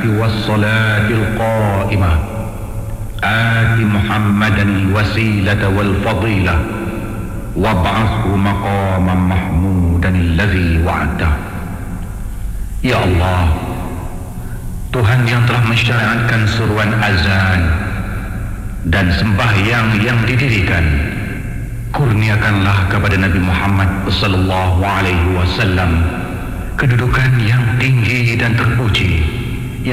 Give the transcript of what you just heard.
والصلاة القائمة آت محمدا الوسيلة والفضيلة وابعثه مقاما محمودا الذي وعده. Ya Allah, Tuhan yang telah mensyariatkan seruan azan dan sembahyang yang didirikan, kurniakanlah kepada Nabi Muhammad sallallahu alaihi wasallam kedudukan yang tinggi dan terpuji